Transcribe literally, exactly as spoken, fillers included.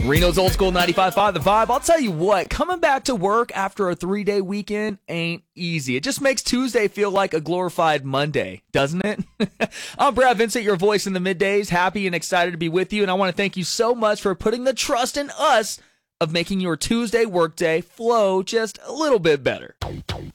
Reno's Old School ninety-five point five The Vibe. I'll tell you what, coming back to work after a three-day weekend ain't easy. It just makes Tuesday feel like a glorified Monday, doesn't it? I'm Brad Vincent, your voice in the middays, happy and excited to be with you, and I want to thank you so much for putting the trust in us of making your Tuesday workday flow just a little bit better.